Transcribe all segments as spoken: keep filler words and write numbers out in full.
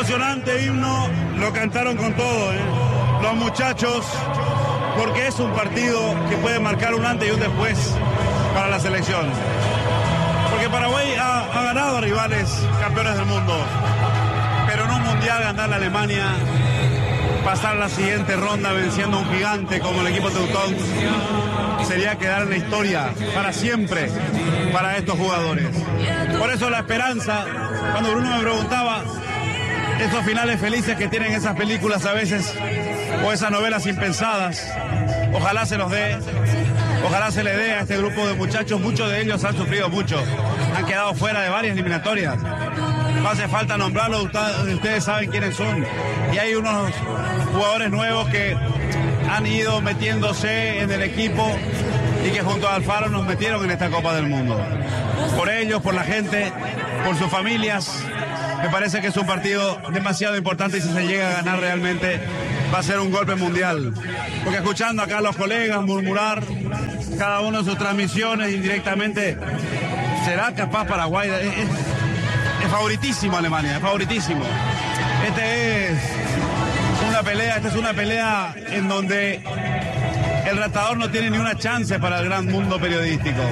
emocionante himno, lo cantaron con todo, ¿eh? Los muchachos, porque es un partido que puede marcar un antes y un después para la selección. Porque Paraguay ha, ha ganado a rivales campeones del mundo, pero en un mundial ganar a Alemania, pasar la siguiente ronda venciendo a un gigante como el equipo teutón, sería quedar en la historia para siempre para estos jugadores. Por eso la esperanza, cuando Bruno me preguntaba, esos finales felices que tienen esas películas a veces, o esas novelas impensadas, ojalá se los dé, ojalá se le dé a este grupo de muchachos. Muchos de ellos han sufrido mucho, han quedado fuera de varias eliminatorias. No hace falta nombrarlos, ustedes saben quiénes son. Y hay unos jugadores nuevos que han ido metiéndose en el equipo y que junto a Alfaro nos metieron en esta Copa del Mundo. Por ellos, por la gente, por sus familias, me parece que es un partido demasiado importante y si se llega a ganar realmente va a ser un golpe mundial. Porque escuchando acá a los colegas murmurar cada uno de sus transmisiones indirectamente, ¿será capaz Paraguay? Es, es, es favoritísimo Alemania, es favoritísimo. Este es una pelea, esta es una pelea en donde el retador no tiene ni una chance para el gran mundo periodístico.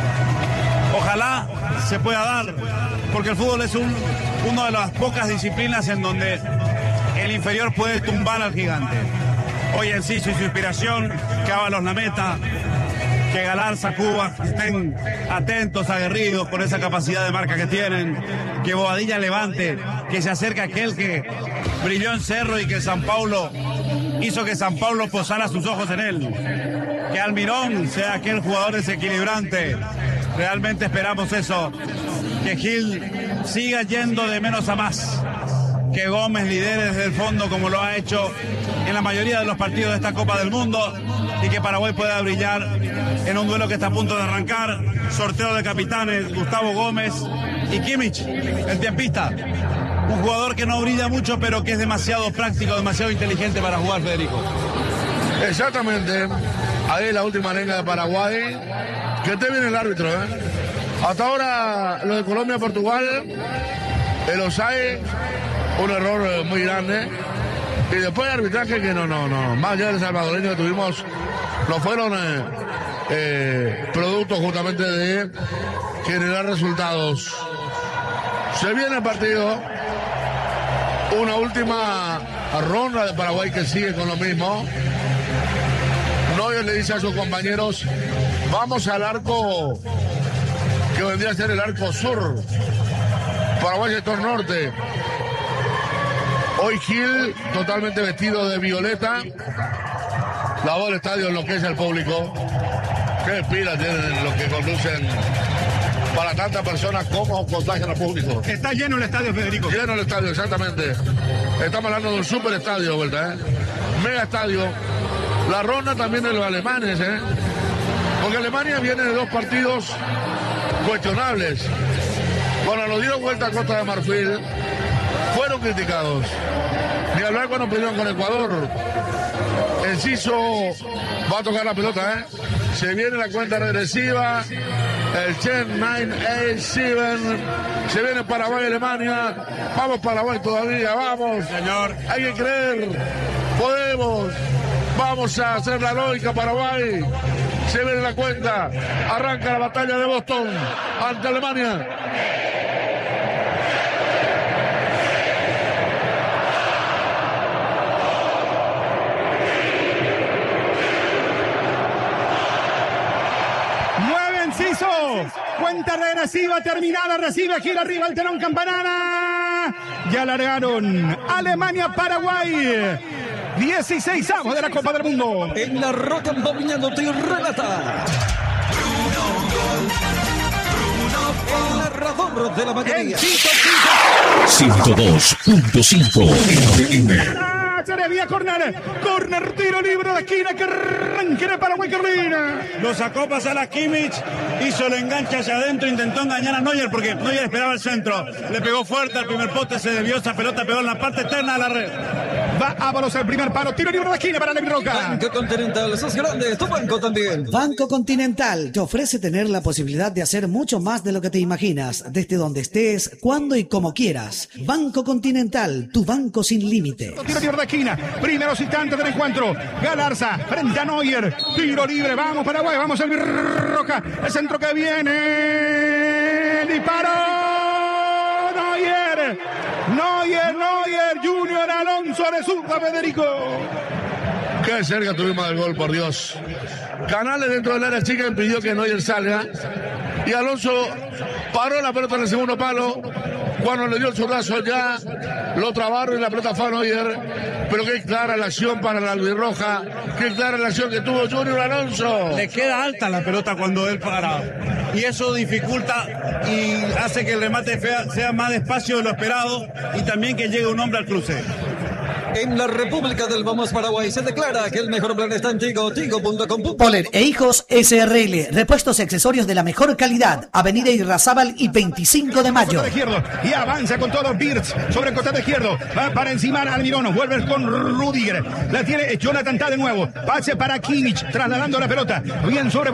Ojalá se pueda dar, porque el fútbol es un, una de las pocas disciplinas en donde el inferior puede tumbar al gigante. Hoy en sí, su inspiración, que Ábalos la meta, que Galarza, Cuba estén atentos, aguerridos con esa capacidad de marca que tienen, que Bobadilla levante, que se acerque a aquel que brilló en Cerro y que San Paulo hizo que San Paulo posara sus ojos en él, que Almirón sea aquel jugador desequilibrante. Realmente esperamos eso, que Gil siga yendo de menos a más, que Gómez lidere desde el fondo como lo ha hecho en la mayoría de los partidos de esta Copa del Mundo y que Paraguay pueda brillar en un duelo que está a punto de arrancar. Sorteo de capitanes, Gustavo Gómez y Kimmich, el tiempista, un jugador que no brilla mucho pero que es demasiado práctico, demasiado inteligente para jugar, Federico. Exactamente, ahí la última arenga de Paraguay, que te viene el árbitro, ¿eh? Hasta ahora lo de Colombia-Portugal, el offside, un error muy grande. Y después el arbitraje que no, no, no. Más allá del salvadoreño que tuvimos, no fueron eh, eh, productos justamente de generar resultados. Se viene el partido. Una última ronda de Paraguay que sigue con lo mismo. Neuer le dice a sus compañeros, vamos al arco que vendría a ser el arco sur. Paraguay sector norte. Hoy Gil totalmente vestido de violeta. La voz del estadio enloquece al público. Qué pila tienen los que conducen para tantas personas como contagian al público. Está lleno el estadio, Federico. Lleno el estadio, exactamente. Estamos hablando de un super estadio de vuelta, ¿eh? Mega estadio. La ronda también de los alemanes, ¿eh? Porque Alemania viene de dos partidos cuestionables. Cuando lo dieron vuelta a Costa de Marfil, fueron criticados. Ni hablar cuando perdieron con Ecuador. Enciso va a tocar la pelota, ¿eh? Se viene la cuenta regresiva. El Chen nueve ocho siete. Se viene Paraguay, Alemania. Vamos Paraguay todavía, vamos. Señor. Hay que creer. Podemos. Vamos a hacer la lógica Paraguay. Se viene la cuenta. Arranca la batalla de Boston ante Alemania. Cuenta regresiva terminada, recibe, gira arriba el telón campanana. Ya largaron Alemania-Paraguay. dieciseisavos de la Copa del Mundo. En la roca dominándote y relata el narrador de la mayoría. ciento dos punto cinco Se debía corner, corner, tiro libre de esquina que arranque de Paraguay, Carolina. Lo sacó pasar a Kimmich, hizo el enganche hacia adentro, intentó engañar a Neuer porque Neuer esperaba el centro. Le pegó fuerte al primer poste, se desvió esa pelota, pegó en la parte externa de la red. Va Ábalos al primer palo. Tiro libre de esquina para Levin Roca. Banco Continental, sos grande, tu banco también. Banco Continental te ofrece tener la posibilidad de hacer mucho más de lo que te imaginas, desde donde estés, cuando y como quieras. Banco Continental, tu banco sin límite. Tiro libre de esquina. Primeros instantes del encuentro. Galarza frente a Neuer. Tiro libre. Vamos Paraguay. Vamos el Roca. El centro que viene. Disparo. Neuer. Neuer, Neuer. Junior Alonso resulta Federico. Qué cerca tuvimos del gol, por Dios. Canales dentro del área chica impidió que Neuer salga. Y Alonso paró la pelota en el segundo palo. Cuando le dio el zurdazo ya lo trabaron y la pelota fue a Neuer. Pero qué clara la acción para la albirroja. Qué clara la acción que tuvo Junior Alonso. Le queda alta la pelota cuando él para. Y eso dificulta y hace que el remate sea, sea más despacio de lo esperado y también que llegue un hombre al cruce. En la República del Vamos Paraguay se declara que el mejor plan está en Tigo, tigo punto com. Poler e Hijos S R L, repuestos y accesorios de la mejor calidad. Avenida Irrazábal y veinticinco de mayo. Costado izquierdo y avanza con todo Birds sobre el costado izquierdo. Va para encimar a Almirono. Vuelve con Rudiger. La tiene Jonathan Tah de nuevo. Pase para Kimmich trasladando la pelota. Bien sobre